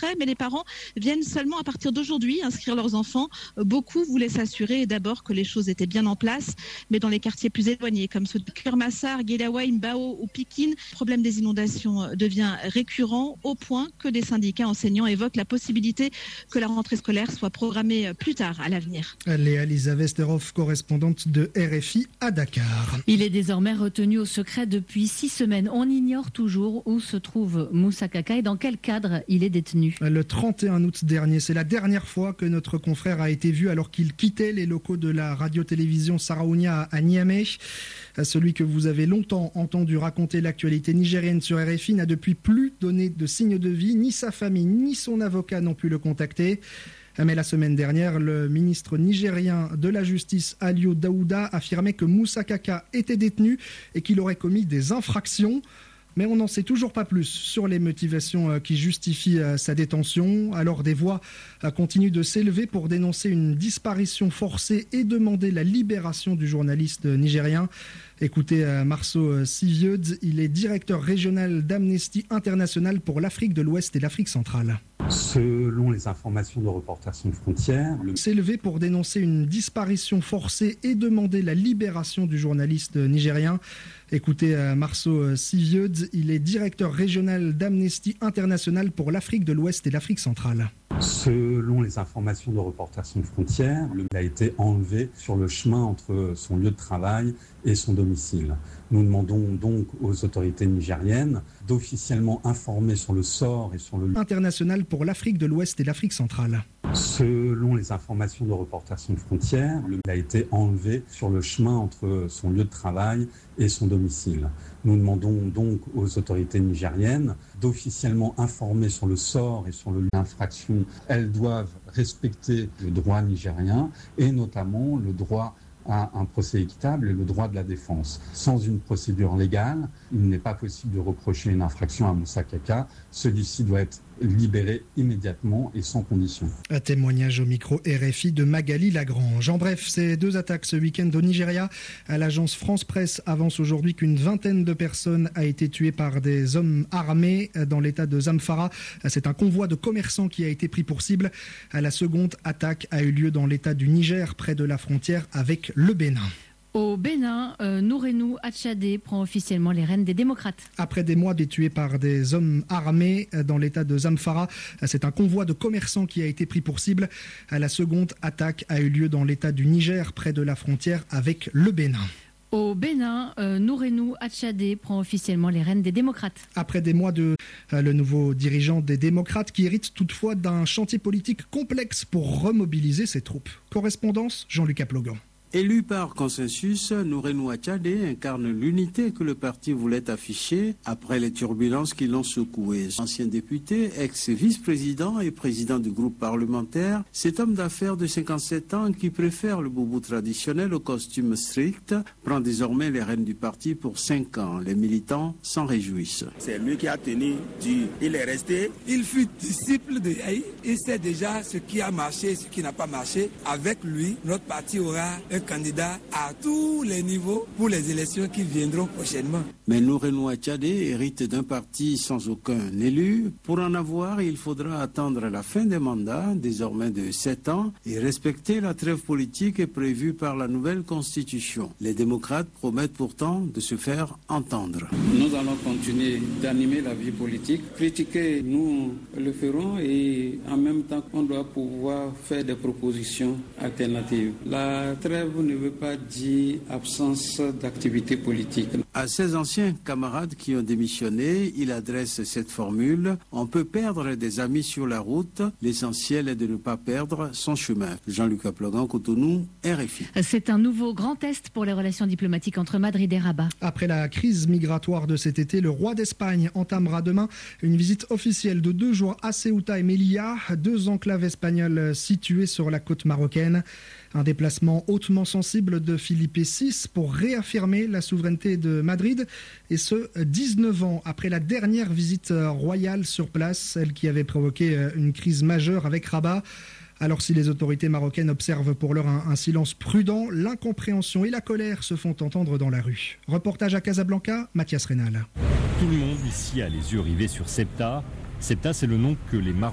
frais, mais les parents viennent seulement à partir d'aujourd'hui inscrire leurs enfants. Beaucoup voulaient s'assurer d'abord que les choses étaient bien en place, mais dans les quartiers plus éloignés, comme ceux de Kermassar, Guédaouaï, Mbao ou Pikine, le problème des inondations devient récurrent au point que des syndicats enseignants évoquent la possibilité que la rentrée scolaire soit programmée plus tard à l'avenir. Léa Lisa Vesterhoff, correspondante de RFI à Dakar. Il est désormais retenu au secret depuis 6 semaines. On ignore toujours où se trouve Moussa Kaka et dans quel cadre il est détenu. Le 31 août dernier, c'est la dernière fois que notre confrère a été vu alors qu'il quittait les locaux de la radio-télévision Saraounia à Niamey. Celui que vous avez longtemps entendu raconter l'actualité nigérienne sur RFI n'a depuis plus donné de signe de vie. Ni sa famille, ni son avocat n'ont pu le contacter. Mais la semaine dernière, le ministre nigérien de la Justice, Aliou Daouda, affirmait que Moussa Kaka était détenu et qu'il aurait commis des infractions. Mais on n'en sait toujours pas plus sur les motivations qui justifient sa détention. Alors des voix continuent de s'élever pour dénoncer une disparition forcée et demander la libération du journaliste nigérien. Écoutez Marceau Sivieud, il est directeur régional d'Amnesty International pour l'Afrique de l'Ouest et l'Afrique centrale. Selon les informations de Reporters sans frontières, s'élever pour dénoncer une disparition forcée et demander la libération du journaliste nigérien. Écoutez Marceau Sivieud, il est directeur régional d'Amnesty International pour l'Afrique de l'Ouest et l'Afrique centrale. Selon les informations de Reporters sans frontières, il a été enlevé sur le chemin entre son lieu de travail et son domicile. Nous demandons donc aux autorités nigériennes d'officiellement informer sur le sort et sur le international pour l'Afrique de l'Ouest et l'Afrique centrale. Selon les informations de Reporters sans frontières, il a été enlevé sur le chemin entre son lieu de travail et son domicile. Nous demandons donc aux autorités nigériennes d'officiellement informer sur le sort et sur l'infraction. Elles doivent respecter le droit nigérien et notamment le droit à un procès équitable et le droit de la défense. Sans une procédure légale, il n'est pas possible de reprocher une infraction à Moussa Kaka. Celui-ci doit être libéré immédiatement et sans condition. Un témoignage au micro RFI de Magali Lagrange. En bref, ces 2 attaques ce week-end au Nigeria. L'agence France Presse avance aujourd'hui qu'une vingtaine de personnes a été tuées par des hommes armés dans l'état de Zamfara. C'est un convoi de commerçants qui a été pris pour cible. La seconde attaque a eu lieu dans l'état du Niger, près de la frontière avec le Bénin. Au Bénin, Nourenou Atchadé prend officiellement les rênes des démocrates. Après des mois tués par des hommes armés dans l'état de Zamfara, c'est un convoi de commerçants qui a été pris pour cible. La seconde attaque a eu lieu dans l'état du Niger, près de la frontière avec le Bénin. Au Bénin, Nourenou Atchadé prend officiellement les rênes des démocrates. Après des mois le nouveau dirigeant des démocrates qui hérite toutefois d'un chantier politique complexe pour remobiliser ses troupes. Correspondance, Jean-Luc Aplogan. Élu par consensus, Nourenou Atchadé incarne l'unité que le parti voulait afficher après les turbulences qui l'ont secoué. Ancien député, ex-vice-président et président du groupe parlementaire, cet homme d'affaires de 57 ans qui préfère le boubou traditionnel au costume strict prend désormais les rênes du parti pour 5 ans. Les militants s'en réjouissent. C'est lui qui a tenu dur. Il est resté, il fut disciple de Yahi. Il sait déjà ce qui a marché et ce qui n'a pas marché. Avec lui, notre parti aura un candidat à tous les niveaux pour les élections qui viendront prochainement. Mais Nourenou Atchadé hérite d'un parti sans aucun élu. Pour en avoir, il faudra attendre la fin des mandats, désormais de 7 ans, et respecter la trêve politique prévue par la nouvelle constitution. Les démocrates promettent pourtant de se faire entendre. Nous allons continuer d'animer la vie politique. Critiquer, nous le ferons, et en même temps, on doit pouvoir faire des propositions alternatives. La trêve ne veut pas dire absence d'activité politique. À ses anciens camarades qui ont démissionné, il adresse cette formule: on peut perdre des amis sur la route, l'essentiel est de ne pas perdre son chemin. Jean-Luc Aplogan, Cotonou, RFI. C'est un nouveau grand test pour les relations diplomatiques entre Madrid et Rabat. Après la crise migratoire de cet été, le roi d'Espagne entamera demain une visite officielle de 2 jours à Ceuta et Melilla, 2 enclaves espagnoles situées sur la côte marocaine. Un déplacement hautement sensible de Felipe VI pour réaffirmer la souveraineté de Madrid, et ce 19 ans après la dernière visite royale sur place, celle qui avait provoqué une crise majeure avec Rabat. Alors si les autorités marocaines observent pour l'heure un silence prudent, l'incompréhension et la colère se font entendre dans la rue. Reportage à Casablanca, Mathias Rénal. Tout le monde ici a les yeux rivés sur Ceuta. Ceuta, c'est le nom que les Marocains